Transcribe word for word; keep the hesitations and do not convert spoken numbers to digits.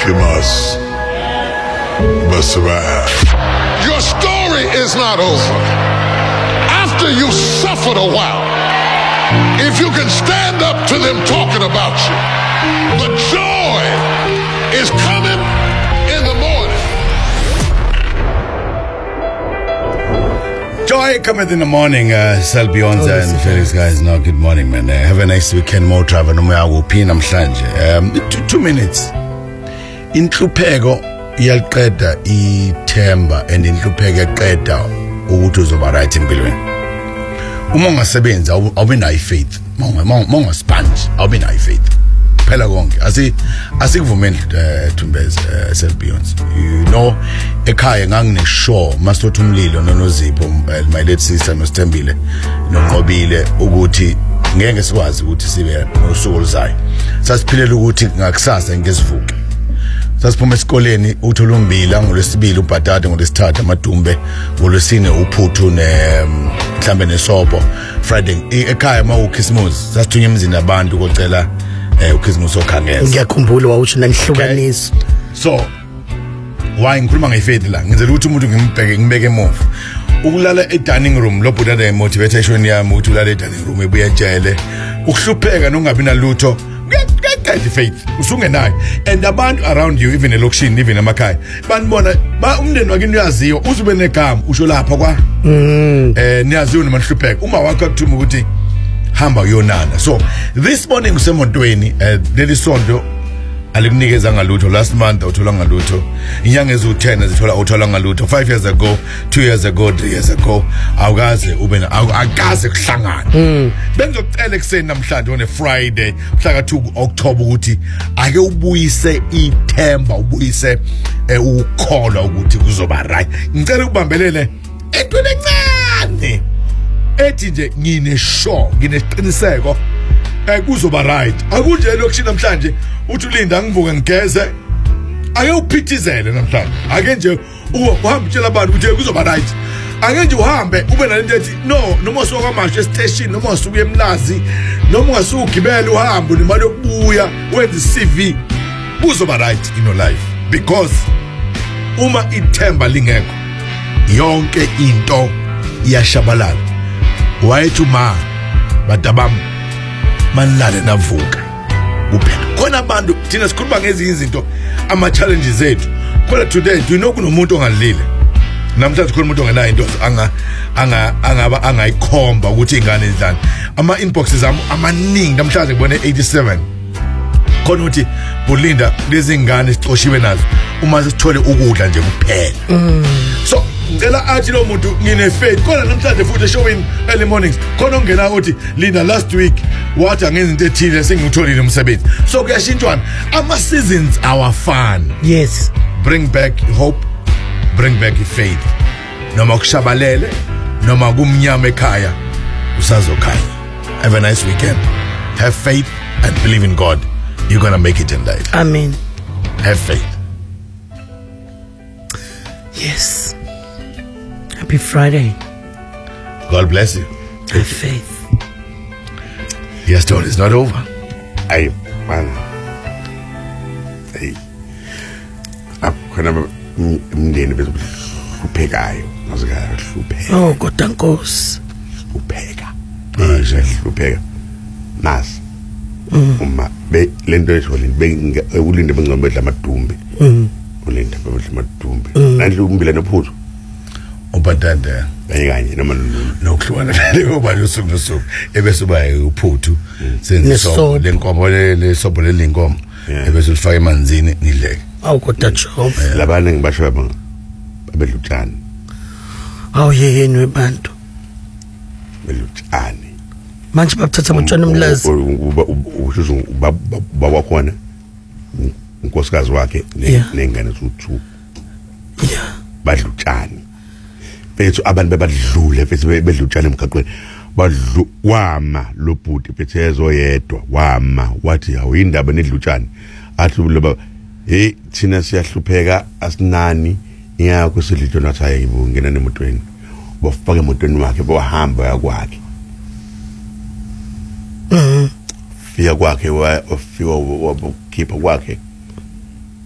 you must, must survive. Your story is not over. After you've suffered a while, if you can stand up to them talking about you, the joy is coming in the morning. Joy cometh in the morning, uh, Sal Beyonza and Felix guys. Now, good morning, man. Uh, have a nice weekend. More travel. No more pina mhlanje. Um, two, two minutes. Inhlupheko iyaqeda ithemba and inhlupheko yaqeda ukuthi uzoba right empilweni. Uma ungasebenzi awube nayo faith. Monga sponge awube nayo faith. Phela konke. Asi asikuvumeli Thumbeza Sal Beyonza. You know ekhaya ngangine sure masothi umlilo nonozipho my late sister noSithembile noNqobile ukuthi ngeke sikwazi ukuthi sibe nosuku oluzayo. Sasiphilela ukuthi ngakusasa ngesivuke. Sasiphuma esikoleni uthola umbila ngolwesibili ubhatata ngolwesithathu amadumbe ngolwesine uphuthu ne mhlambe nesopo Friday ekhaya ma uKhisimusi sasithunya emzini abantu kocela eh uKhisimusi okhangeza. Ngiyakhumbula wawuthi nanihlukanisa. So why ngikhuluma ngefaith la ngizela ukuthi umuntu ngimbheke ngibeke emuva ukulala e dining room lo butata motivation yami ukuthi ulala e dining room ebuya tshele ukuhlupheka nongabi nalutho ngeke faith usungenayo and abantu around you even elokishini even emakhaya banibona ba umndeni wakini uyaziyo uzube negama usho lapha kwa eh niyaziyo nomahlupheka uma wakho kuthuma ukuthi hamba uyonana. So this morning usemontweni leli sonto alikunikeza ngalutho. Last month uthola ngalutho, inyanga ezu ten zithola uthola ngalutho. Five years ago, two years ago, three years ago awukaze ube na akaze kuhlangana. Bengizocela ekseni namhlanje on a Friday mhla two October ukuthi ake ubuyise ithemba ubuyise ukukholwa ukuthi kuzoba right. Ngicela ukubambelele entweni encane ethi nje ngine sure nginesiqiniseko kuzoba right. Akunje lokishini namhlanje uthi ulinda ngivuke ngigeze ake uphithizele namhlanje ake nje uhambe utshela abantu ukuthi kuzoba right. Ake nje uhambe ube nalento ethi no noma usuka manje station noma usuka eMlazi noma ungasuka ugibela uhambe nemali yokubuya wenza C V kuzoba right in your life because uma ithemba lingekho yonke into iyashabalala. Wayethi ma badabam manlale navuka kuphela khona abantu thina sikhuluma ngezinye izinto ama challenges zethu khona today do you know kunomuntu ongadlile namhlanje khona umuntu ongenayo into anga anga angaba angayikhomba ukuthi ingane idlana ama inboxes ami amaningi namhlanje ngibone eighty-seven khona uthi Bulinda lezi ingane sicoshiwe nazo uma sithole ukudla nje kuphela. So ngicela athi lo muntu ngine faith khona namhlanje futhi showing early mornings khona ongena uthi Linda last week wathi angenza into ethile sengitholile umsebenzi. So kuyashintshwana ama seasons awafani. Yes, bring back hope, bring back faith. Noma kushabalele noma kumnyama ekhaya usazokhanya. Have a nice weekend. Have faith and believe in God. You're gonna make it in life. Amen. Have faith. Yes. Happy Friday. God bless you. Have faith. Your story is not over. Ay, man. Hey. Akhona umndeni bezuphekayo. Mazika hlupheka. Oh, kodwa Nkosi. Hlupheka. Eh, hlupheka. Nas. Uma be lento etholini be ulinde bengizobedla amadumbe. Mhm. Ulinde bebedla amadumbe. Nandlu umbila nophuthu. Ubadada ayikanye noma nokuhlukana leyo bani usuku nosuku ebese uba uphuthu senzo lenkomo lesobo lelinkomo ebese ulifaka emanzini nidleke. Awu kodwa Job labana ngibasho babedla utshani. Awu yeyeni webantu bedla utshani manje babuthatha utshani umlazi usho baba khona unkosikazi wakhe nengane zuthu. Yeah, badla utshani bethu abantu bebadlule bethu bedla utshani emgaqweni badlu wama lo bhuti bethu ezoyedwa wama wathi awuyindaba nedla utshani athi loba hey thina siyahlupheka asinani ingakho sidlitho nathi ayibu ngena nemotweni bafaka emotweni wakhe bahamba yakwakhe mhm fika kwakhe wafika wakhipha kwakhe